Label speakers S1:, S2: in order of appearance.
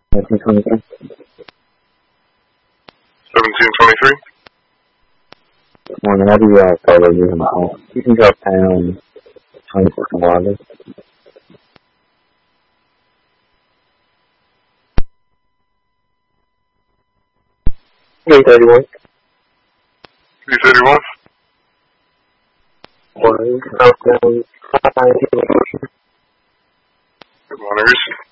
S1: 1723.
S2: 1723?
S1: Well, whenever you start using my home, you can drop down 24 kilometers. 331.
S2: 331?
S1: Or you can drop down 5 kilometers.
S2: Good morning.